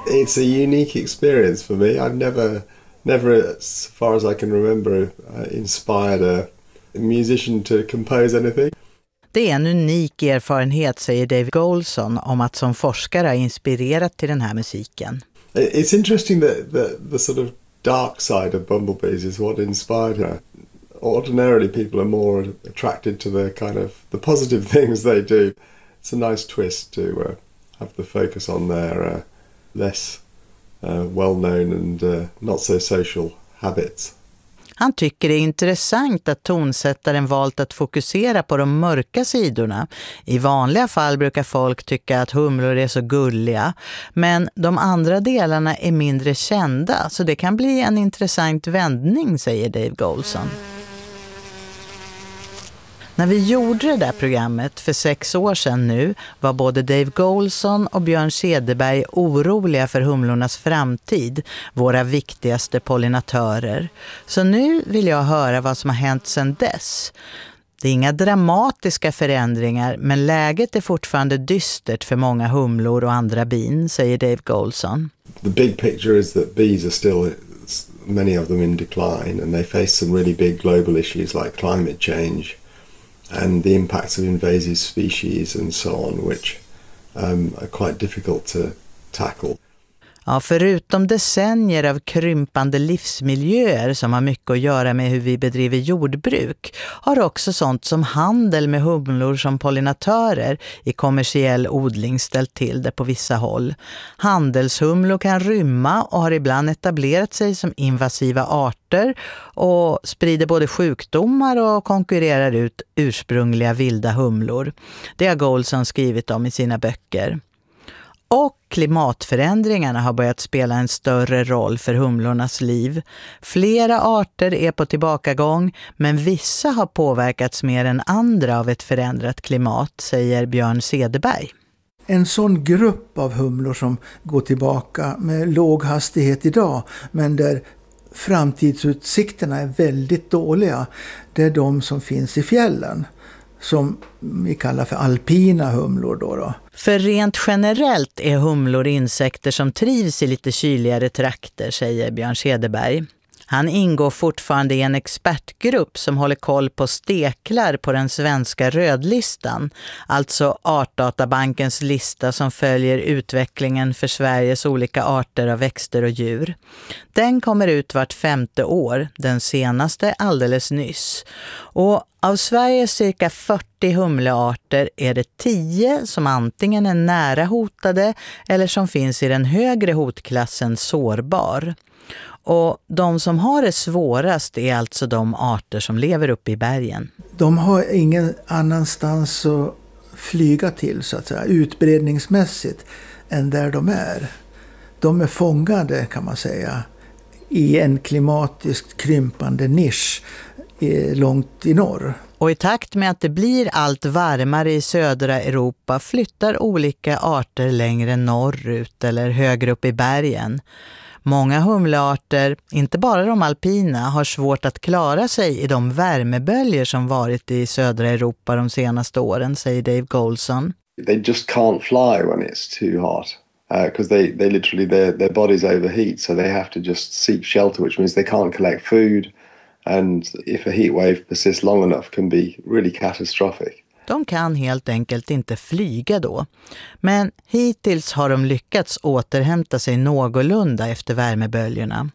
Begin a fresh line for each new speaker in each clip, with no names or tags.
It's a unique experience for me. I've never as far as I can remember, inspired a musician to compose anything.
Det är en unik erfarenhet, säger Dave Goulson, om att som forskare har inspirerat till den här musiken.
It's interesting that the sort of dark side of Bumblebees is what inspired her. Ordinarily people are more attracted to the kind of the positive things they do. It's a nice twist to have the focus on their less well-known and not so social habits.
Han tycker det är intressant att tonsättaren valt att fokusera på de mörka sidorna. I vanliga fall brukar folk tycka att humlor är så gulliga, men de andra delarna är mindre kända, så det kan bli en intressant vändning, säger Dave Goulson. När vi gjorde det där programmet för 6 år sedan nu var både Dave Goulson och Björn Cederberg oroliga för humlornas framtid, våra viktigaste pollinatörer. Så nu vill jag höra vad som har hänt sedan dess. Det är inga dramatiska förändringar, men läget är fortfarande dystert för många humlor och andra bin, säger Dave Goulson.
The big picture is that bees are still, many of them, in decline, and they face some really big global issues like climate change. And the impacts of invasive species and so on, which are quite difficult to tackle.
Ja, förutom decennier av krympande livsmiljöer som har mycket att göra med hur vi bedriver jordbruk, har också sånt som handel med humlor som pollinatörer i kommersiell odling ställt till det på vissa håll. Handelshumlor kan rymma och har ibland etablerat sig som invasiva arter och sprider både sjukdomar och konkurrerar ut ursprungliga vilda humlor. Det har Goulson skrivit om i sina böcker. Och klimatförändringarna har börjat spela en större roll för humlornas liv. Flera arter är på tillbakagång, men vissa har påverkats mer än andra av ett förändrat klimat, säger Björn Cederberg.
En sån grupp av humlor som går tillbaka med låg hastighet idag, men där framtidsutsikterna är väldigt dåliga, det är de som finns i fjällen, som vi kallar för alpina humlor då.
För rent generellt är humlor insekter som trivs i lite kyligare trakter, säger Björn Cederberg. Han ingår fortfarande i en expertgrupp som håller koll på steklar på den svenska rödlistan, alltså Artdatabankens lista som följer utvecklingen för Sveriges olika arter av växter och djur. Den kommer ut vart 5:e år, den senaste alldeles nyss. Och av Sveriges cirka 40 humlearter är det 10 som antingen är nära hotade eller som finns i den högre hotklassen sårbar. Och de som har det svårast är alltså de arter som lever uppe i bergen.
De har ingen annanstans att flyga till, så att säga, utbredningsmässigt än där de är. De är fångade, kan man säga, i en klimatiskt krympande nisch långt i norr.
Och i takt med att det blir allt varmare i södra Europa flyttar olika arter längre norrut eller högre upp i bergen. Många humlearter, inte bara de alpina, har svårt att klara sig i de värmeböljor som varit i södra Europa de senaste åren, säger Dave Goulson.
They just can't fly when it's too hot because they literally their bodies overheat, so they have to just seek shelter, which means they can't collect food, and if a heat wave persists long enough can be really catastrophic.
De kan helt enkelt inte flyga då. Men hittills har de lyckats återhämta sig någorlunda efter värmeböljorna.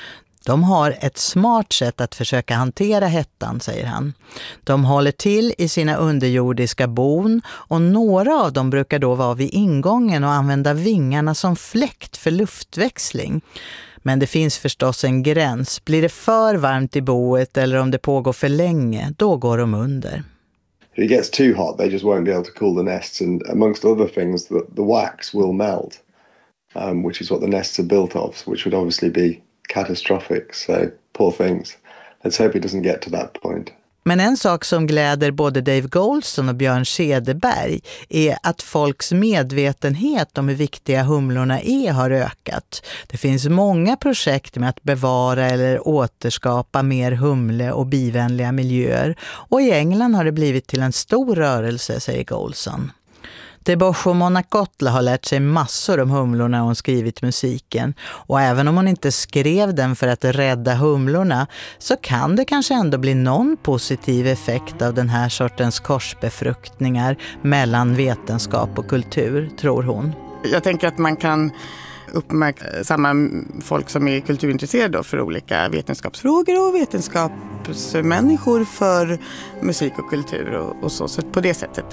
De har ett smart sätt att försöka hantera hettan, säger han. De håller till i sina underjordiska bon och några av dem brukar då vara vid ingången och använda vingarna som fläkt för luftväxling. Men det finns förstås en gräns. Blir det för varmt i boet eller om det pågår för länge, då går de under.
If it gets too hot, they just won't be able to cool the nests, and amongst other things, the wax will melt, which is what the nests are built of, which would obviously be catastrophic. So, poor things. Let's hope it doesn't get to that point.
Men en sak som gläder både Dave Goulson och Björn Cederberg är att folks medvetenhet om hur viktiga humlorna är har ökat. Det finns många projekt med att bevara eller återskapa mer humle- och bivänliga miljöer, och i England har det blivit till en stor rörelse, säger Goulson. Tebogo Monacotla har lärt sig massor om humlorna hon skrivit musiken, och även om hon inte skrev den för att rädda humlorna så kan det kanske ändå bli någon positiv effekt av den här sortens korsbefruktningar mellan vetenskap och kultur, tror hon.
Jag tänker att man kan uppmärksamma folk som är kulturintresserade för olika vetenskapsfrågor och vetenskapsmänniskor för musik och kultur och så på det sättet.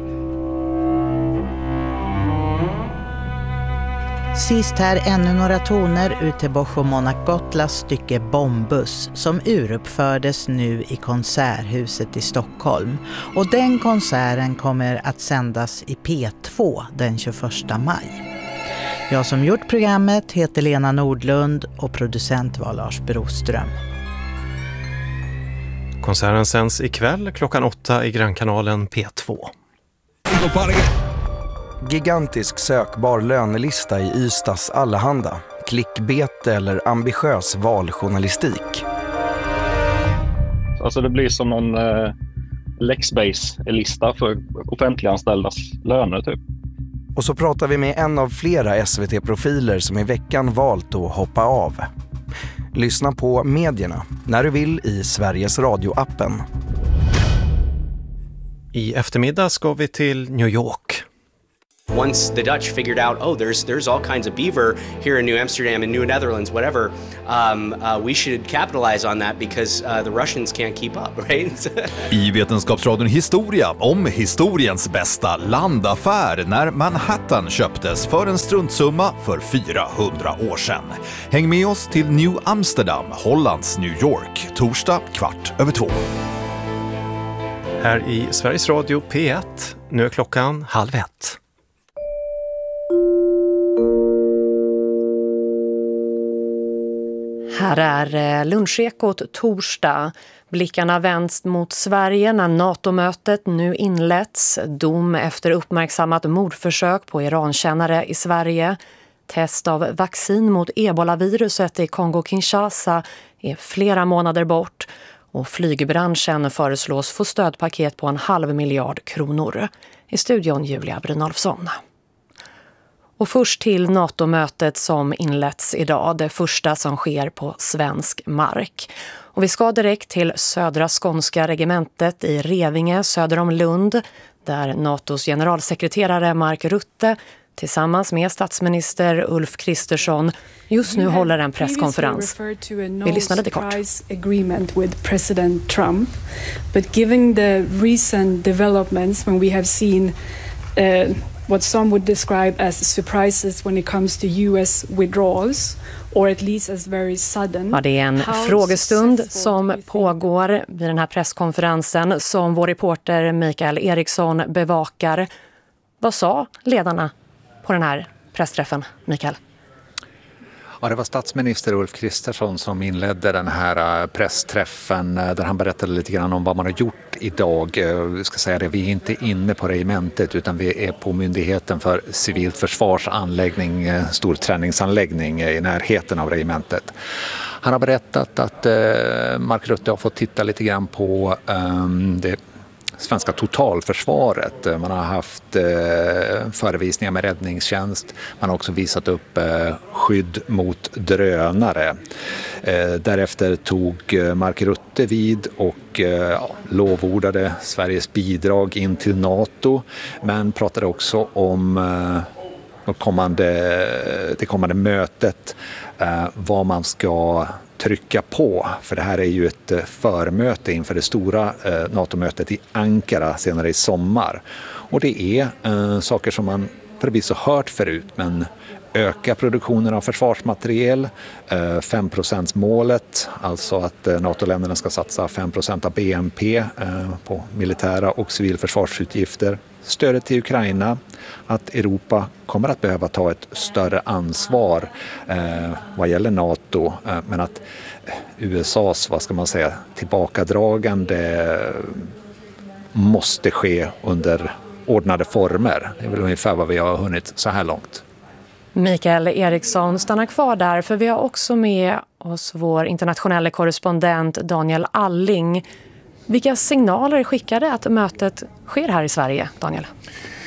Sist här ännu några toner ur Tebogo Monacotlas stycke Bombus som uruppfördes nu i Konserthuset i Stockholm. Och den konserten kommer att sändas i P2 den 21 maj. Jag som gjort programmet heter Lena Nordlund och producent var Lars Broström.
Konserten sänds ikväll klockan 8 i Grannkanalen P2.
Gigantisk sökbar lönelista i Ystads Allehanda. Klickbete eller ambitiös valjournalistik.
Alltså det blir som en Lexbase-lista för offentliganställdas löner typ.
Och så pratar vi med en av flera SVT-profiler som i veckan valt att hoppa av. Lyssna på medierna när du vill i Sveriges Radio-appen.
I eftermiddag ska vi till New York.
Once the Dutch figured out, there's all kinds of beaver here in New Amsterdam and New Netherlands, whatever, we should capitalize on that because the Russians can't keep up, right?
I Vetenskapsradion Historia om historiens bästa landaffär när Manhattan köptes för en struntsumma för 400 år sedan. Häng med oss till New Amsterdam, Hollands New York, torsdag 2:15.
Här i Sveriges Radio P1, nu är klockan 12:30.
Här är lunchekot torsdag. Blickarna vänds mot Sverige när NATO-mötet nu inletts. Dom efter uppmärksammat mordförsök på Irankännare i Sverige. Test av vaccin mot Ebola-viruset i Kongo-Kinshasa är flera månader bort. Och flygbranschen föreslås få stödpaket på 500 miljoner kronor. I studion Julia Brynolfsson. Och först till NATO-mötet som inletts idag, det första som sker på svensk mark. Och vi ska direkt till södra skånska regementet i Revinge söder om Lund, där NATOs generalsekreterare Mark Rutte tillsammans med statsminister Ulf Kristersson just nu håller en presskonferens. Vi lyssnar lite kort.
Agreement with President Trump, but given the recent developments when we have seen what some would describe as surprises when it comes to US withdrawals, or at least as very sudden.
Ja, det är en frågestund som pågår vid den här presskonferensen som vår reporter Mikael Eriksson bevakar. Vad sa ledarna på den här pressträffen, Mikael?
Ja, det var statsminister Ulf Kristersson som inledde den här pressträffen där han berättade lite grann om vad man har gjort idag. Vi ska säga det, vi är inte inne på regementet utan vi är på myndigheten för civilt försvarsanläggning, stor träningsanläggning i närheten av regementet. Han har berättat att Mark Rutte har fått titta lite grann på det svenska totalförsvaret. Man har haft förevisningar med räddningstjänst. Man har också visat upp skydd mot drönare. Därefter tog Mark Rutte vid och lovordade Sveriges bidrag in till NATO. Men pratade också om det kommande mötet, vad man ska trycka på, för det här är ju ett förmöte inför det stora NATO-mötet i Ankara senare i sommar. Och det är saker som man förvisso hört förut, men öka produktionen av försvarsmateriel, 5%-målet, alltså att NATO-länderna ska satsa 5% av BNP på militära och civilförsvarsutgifter. Stödet till Ukraina, att Europa kommer att behöva ta ett större ansvar vad gäller NATO, men att USAs, vad ska man säga, tillbakadragande måste ske under ordnade former. Det är väl ungefär vad vi har hunnit så här långt.
Mikael Eriksson stannar kvar där, för vi har också med oss vår internationella korrespondent Daniel Alling. Vilka signaler skickade att mötet sker här i Sverige, Daniel?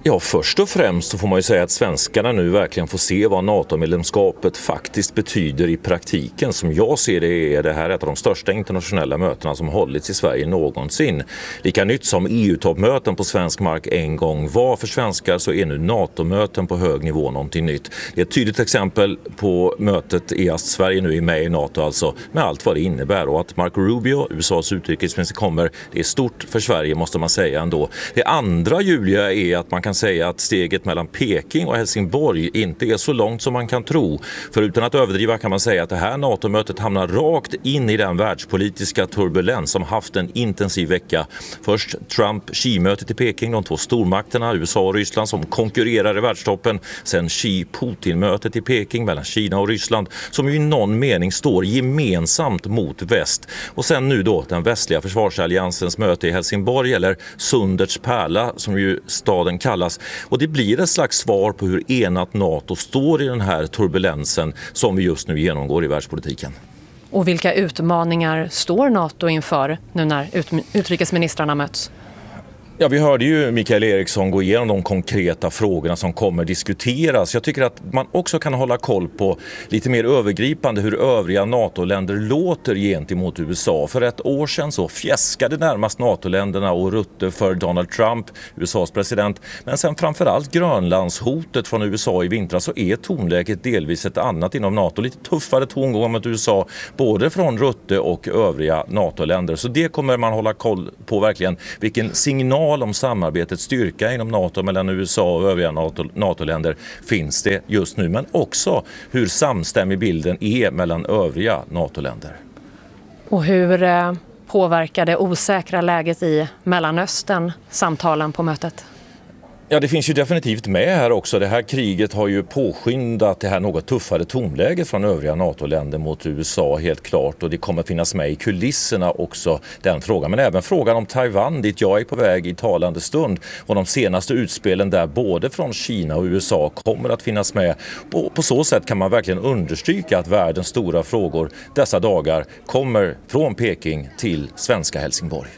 Ja, först och främst så får man ju säga att svenskarna nu verkligen får se vad NATO-medlemskapet faktiskt betyder i praktiken. Som jag ser det är det här ett av de största internationella mötena som hållits i Sverige någonsin. Lika nytt som EU-toppmöten på svensk mark en gång var för svenskar, så är nu NATO-möten på hög nivå någonting nytt. Det är ett tydligt exempel på mötet är att Sverige nu är med i NATO, alltså med allt vad det innebär. Och att Marco Rubio, USAs utrikesminister, kommer, det är stort för Sverige måste man säga ändå. Det andra, Julia, är att man kan säga att steget mellan Peking och Helsingborg inte är så långt som man kan tro. För utan att överdriva kan man säga att det här NATO-mötet hamnar rakt in i den världspolitiska turbulens som haft en intensiv vecka. Först Trump-Xi-mötet i Peking, de två stormakterna USA och Ryssland som konkurrerar i världstoppen. Sen Xi-Putin-mötet i Peking mellan Kina och Ryssland som ju i någon mening står gemensamt mot väst. Och sen nu då den västliga försvarsalliansens möte i Helsingborg, eller Sundets pärla som ju staden kallas. Och det blir ett slags svar på hur enat NATO står i den här turbulensen som vi just nu genomgår i världspolitiken.
Och vilka utmaningar står NATO inför nu när utrikesministrarna möts?
Ja, vi hörde ju Mikael Eriksson gå igenom de konkreta frågorna som kommer diskuteras. Jag tycker att man också kan hålla koll på lite mer övergripande hur övriga NATO-länder låter gentemot USA. För ett år sedan så fjäskade närmast NATO-länderna och Rutte för Donald Trump, USAs president. Men sen framförallt Grönlandshotet från USA i vintras så är tonläget delvis ett annat inom NATO. Lite tuffare tongångar mot USA, både från Rutte och övriga NATO-länder. Så det kommer man hålla koll på verkligen, vilken signal om samarbetets styrka inom NATO mellan USA och övriga NATO-länder finns det just nu, men också hur samstämmig bilden är mellan övriga NATO-länder.
Och hur påverkar det osäkra läget i Mellanöstern samtalen på mötet?
Ja, det finns ju definitivt med här också. Det här kriget har ju påskyndat det här något tuffare tonläget från övriga NATO-länder mot USA helt klart. Och det kommer finnas med i kulisserna också den frågan. Men även frågan om Taiwan dit jag är på väg i talande stund. Och de senaste utspelen där både från Kina och USA kommer att finnas med. På så sätt kan man verkligen understryka att världens stora frågor dessa dagar kommer från Peking till svenska Helsingborg.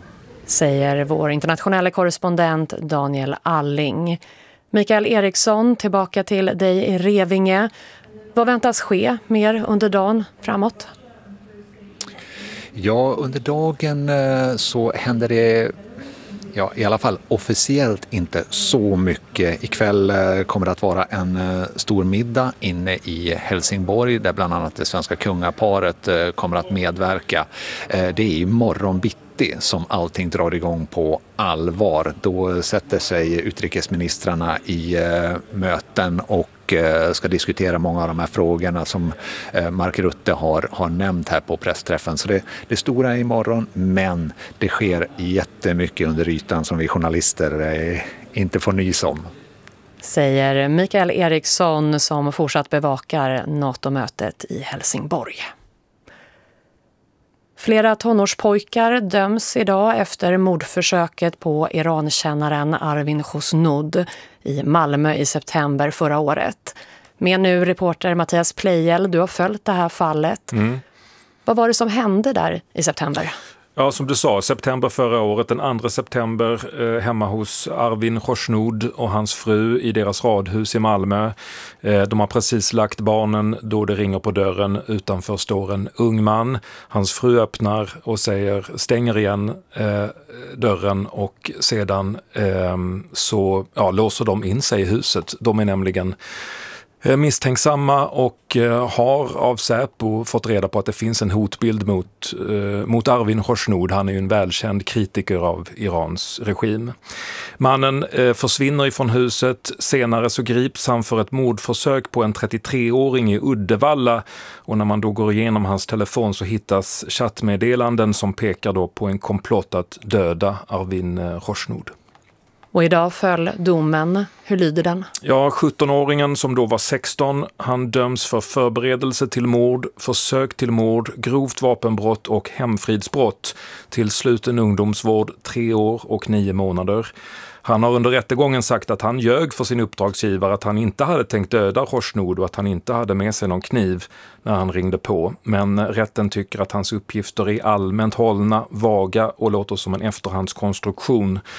Säger vår internationella korrespondent Daniel Alling. Mikael Eriksson, tillbaka till dig i Revinge. Vad väntas ske mer under dagen framåt?
Ja, under dagen så händer det i alla fall officiellt inte så mycket. Ikväll kommer det att vara en stor middag inne i Helsingborg där bland annat det svenska kungaparet kommer att medverka. Det är i morgon bitti som allting drar igång på allvar. Då sätter sig utrikesministrarna i möten och ska diskutera många av de här frågorna som Mark Rutte har nämnt här på pressträffen. Så det stora är imorgon, men det sker jättemycket under ytan som vi journalister inte får nys om.
Säger Mikael Eriksson som fortsatt bevakar NATO-mötet i Helsingborg. Flera tonårspojkar döms idag efter mordförsöket på Irankännaren Arvin Khosnoud i Malmö i september förra året. Med nu reporter Mattias Pleijel, du har följt det här fallet. Vad var det som hände där i september?
Ja, som du sa, september förra året, den 2 september, hemma hos Arvin Khosnoud och hans fru i deras radhus i Malmö. De har precis lagt barnen då det ringer på dörren. Utanför står en ung man. Hans fru öppnar och stänger igen dörren och sedan så låser de in sig i huset. De är nämligen misstänksamma och har av Säpo fått reda på att det finns en hotbild mot Arvin Khosnoud. Han är ju en välkänd kritiker av Irans regim. Mannen försvinner ifrån huset. Senare så grips han för ett mordförsök på en 33-åring i Uddevalla. Och när man då går igenom hans telefon så hittas chattmeddelanden som pekar då på en komplott att döda Arvin Khosnoud.
Och idag föll domen. Hur lyder den?
Ja, 17-åringen som då var 16, han döms för förberedelse till mord, försök till mord, grovt vapenbrott och hemfridsbrott till sluten ungdomsvård 3 år och 9 månader. Han har under rättegången sagt att han ljög för sin uppdragsgivare att han inte hade tänkt döda Khosnoud och att han inte hade med sig någon kniv när han ringde på. Men rätten tycker att hans uppgifter är allmänt hållna, vaga och låter som en efterhandskonstruktion.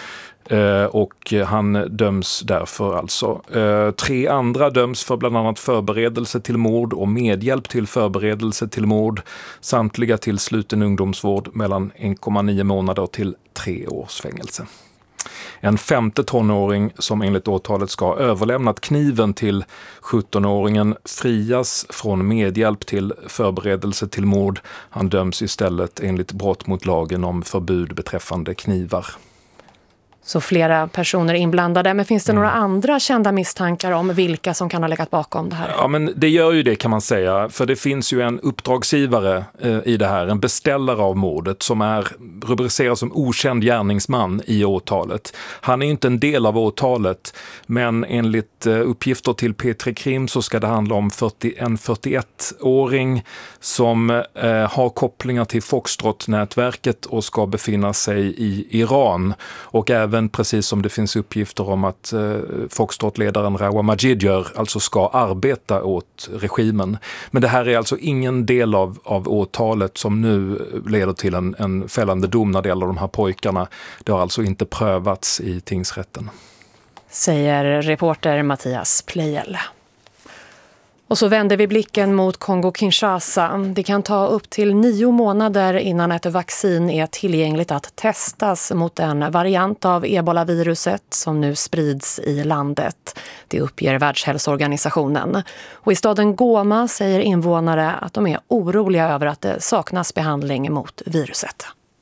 Och han döms därför alltså. 3 andra döms för bland annat förberedelse till mord och medhjälp till förberedelse till mord. Samtliga till sluten ungdomsvård mellan 1,9 månader till 3 års fängelse. En 5:e tonåring som enligt åtalet ska ha överlämnat kniven till 17-åringen frias från medhjälp till förberedelse till mord. Han döms istället enligt brott mot lagen om förbud beträffande knivar.
Så flera personer inblandade, men finns det några andra kända misstankar om vilka som kan ha legat bakom det här?
Ja, men det gör ju det kan man säga, för det finns ju en uppdragsgivare i det här, en beställare av mordet som är rubricerad som okänd gärningsman i åtalet. Han är inte en del av åtalet, men enligt uppgifter till P3 Krim så ska det handla om en 41-åring som har kopplingar till Foxtrot-nätverket och ska befinna sig i Iran, och även precis som det finns uppgifter om att Foxtrot-ledaren Rawa Majidjör alltså ska arbeta åt regimen. Men det här är alltså ingen del av åtalet som nu leder till en fällande dom när det gäller de här pojkarna. Det har alltså inte prövats i tingsrätten.
Säger reporter Mattias Plejel. Och så vänder vi blicken mot Kongo-Kinshasa. Det kan ta upp till 9 månader innan ett vaccin är tillgängligt att testas mot en variant av ebolaviruset som nu sprids i landet. Det uppger Världshälsoorganisationen. Och i staden Goma säger invånare att de är oroliga över att det saknas behandling mot viruset.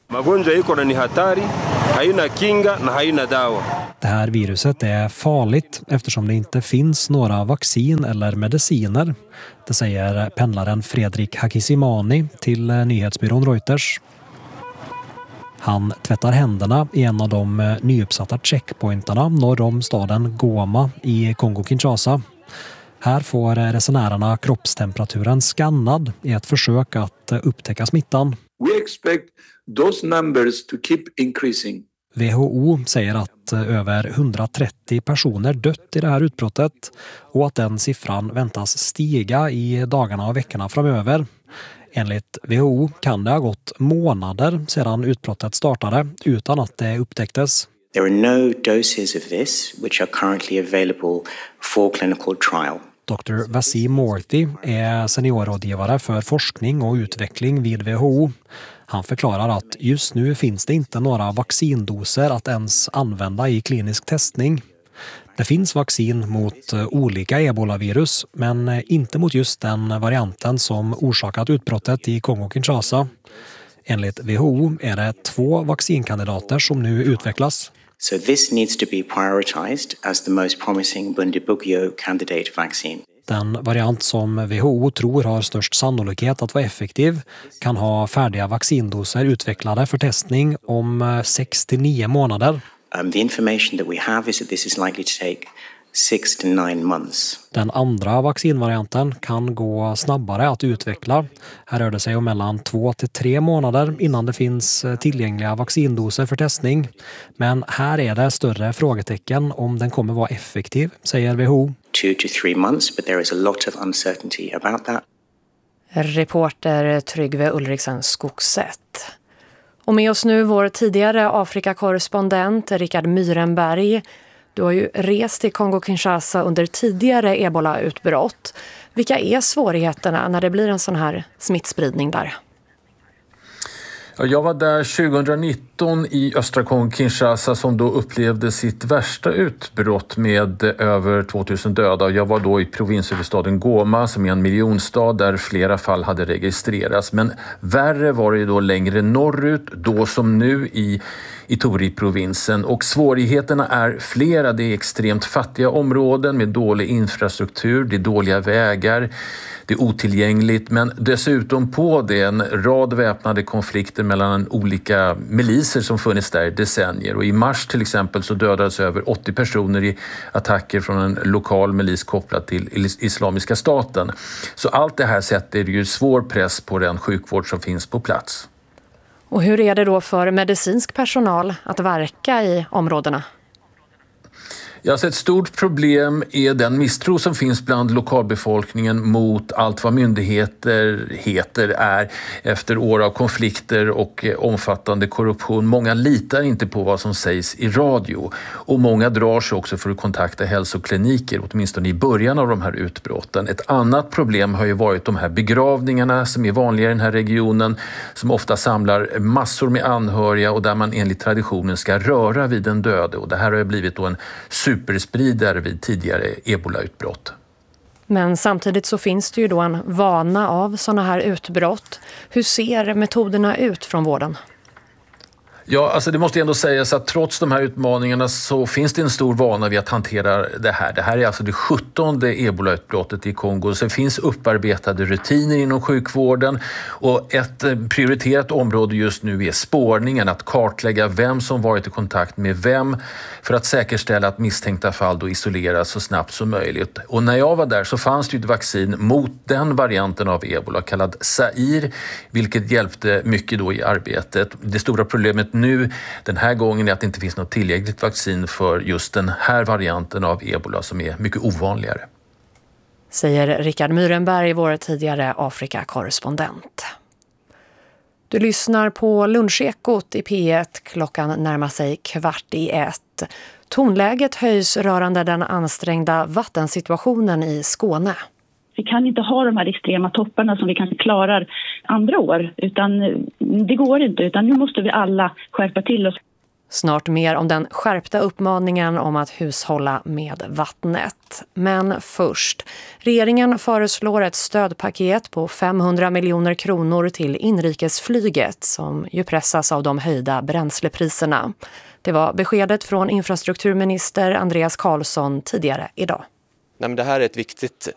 Det här viruset är farligt eftersom det inte finns några vaccin eller mediciner. Det säger pendlaren Fredrik Hakisimani till nyhetsbyrån Reuters. Han tvättar händerna i en av de nyuppsatta checkpointarna norr om staden Goma i Kongo-Kinshasa. Här får resenärerna kroppstemperaturen skannad i ett försök att upptäcka smittan.
We expect those numbers to keep increasing.
WHO säger att över 130 personer dött i det här utbrottet och att den siffran väntas stiga i dagarna och veckorna framöver. Enligt WHO kan det ha gått månader sedan utbrottet startade utan att det upptäcktes.
There are no doses of this which are currently available for clinical trial.
Dr. Vasim Morthy är seniorrådgivare för forskning och utveckling vid WHO. Han förklarar att just nu finns det inte några vaccindoser att ens använda i klinisk testning. Det finns vaccin mot olika ebolavirus, men inte mot just den varianten som orsakat utbrottet i Kongo-Kinshasa. Enligt WHO är det 2 vaccinkandidater som nu utvecklas.
So this needs to be prioritized as the most promising Bundibugyo candidate vaccine.
Den variant som WHO tror har störst sannolikhet att vara effektiv kan ha färdiga vaccindoser utvecklade för testning om 6 till 9 månader.
The information that we have is that this is likely to take 6 to 9 months.
Den andra vaccinvarianten kan gå snabbare att utveckla. Här rör det sig om mellan 2 till 3 månader innan det finns tillgängliga vaccindoser för testning. Men här är det större frågetecken om den kommer vara effektiv, säger WHO.
2 to 3 months, but there is a lot of uncertainty about that.
Reporter Tryggve Ulriksen Skogsätt. Och med oss nu vår tidigare Afrikakorrespondent Rickard Myrenberg. Du har ju rest till Kongo-Kinshasa under tidigare ebola-utbrott. Vilka är svårigheterna när det blir en sån här smittspridning där?
Jag var där 2019 i östra Kongo-Kinshasa som då upplevde sitt värsta utbrott med över 2000 döda. Jag var då i provinshuvudstaden Goma som är en miljonstad där flera fall hade registrerats. Men värre var det då längre norrut, då som nu i Ituri-provinsen. Och svårigheterna är flera. Det är extremt fattiga områden med dålig infrastruktur, det är dåliga vägar. Det är otillgängligt, men dessutom på det en rad väpnade konflikter mellan olika miliser som funnits där i decennier. Och i mars till exempel så dödades över 80 personer i attacker från en lokal milis kopplad till Islamiska staten. Så allt det här sätter ju svår press på den sjukvård som finns på plats.
Och hur är det då för medicinsk personal att verka i områdena?
Alltså ett stort problem är den misstro som finns bland lokalbefolkningen mot allt vad myndigheter är efter år av konflikter och omfattande korruption. Många litar inte på vad som sägs i radio och många drar sig också för att kontakta hälsokliniker, åtminstone i början av de här utbrotten. Ett annat problem har ju varit de här begravningarna som är vanliga i den här regionen, som ofta samlar massor med anhöriga och där man enligt traditionen ska röra vid den döde, och det här har ju blivit då en superspridare vid tidigare ebolautbrott.
Men samtidigt så finns det ju då en vana av sådana här utbrott. Hur ser metoderna ut från vården?
Ja, alltså det måste ändå sägas att trots de här utmaningarna så finns det en stor vana vid att hantera det här. Det här är alltså det 17:e ebolautbrottet i Kongo. Så det finns upparbetade rutiner inom sjukvården och ett prioriterat område just nu är spårningen, att kartlägga vem som varit i kontakt med vem för att säkerställa att misstänkta fall då isoleras så snabbt som möjligt. Och när jag var där så fanns det ett vaccin mot den varianten av ebola kallad Zaire, vilket hjälpte mycket då i arbetet. Det stora problemet nu den här gången är att det inte finns något tillgängligt vaccin för just den här varianten av ebola som är mycket ovanligare.
Säger Rickard Myrenberg, vår tidigare Afrika-korrespondent. Du lyssnar på Lunchekot i P1. Klockan närmar sig 12:15. Tonläget höjs rörande den ansträngda vattensituationen i Skåne.
Vi kan inte ha de här extrema topparna som vi kanske klarar andra år, utan det går inte, utan nu måste vi alla skärpa till oss.
Snart mer om den skärpta uppmaningen om att hushålla med vattnet. Men först, regeringen föreslår ett stödpaket på 500 miljoner kronor till inrikesflyget som ju pressas av de höjda bränslepriserna. Det var beskedet från infrastrukturminister Andreas Carlson tidigare idag.
Nej, men det här är ett viktigt